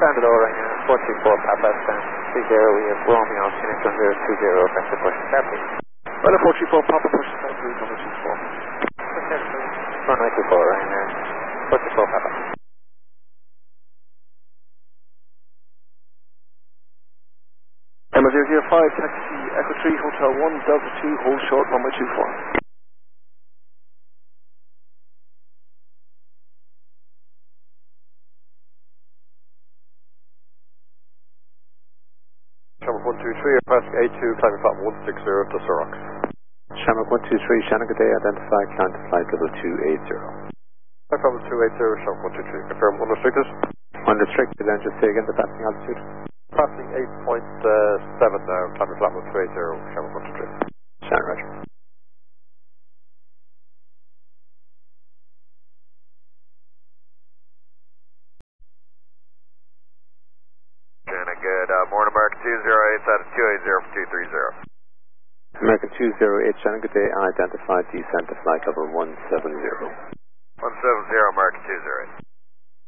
Standard all right now, 424 Papa, stand 30, we have Romeo, Phoenix 1020, back to push start please. Well, 424 Papa, push start please, number 24. Runway 24 right now, 424 Papa. Emma 005, taxi, Echo 3, Hotel 1, Delta 2, hold short, runway 24. Shamrock 123, passing A2, climbing platform 160 to Surox. Shamrock 123, Shannon, good day, identify, climb to flight level 280. Platform 280, Shamrock 123, confirm unrestricted. Unrestricted, and just say again the passing altitude. Passing 8.7 now, climbing platform 280, Shamrock 123. Shannon, roger. Shannon, good morning, American 208, that is 280 for 230. American 208, Shannon, good day, identified, descent to flight level 170. 170, American 208.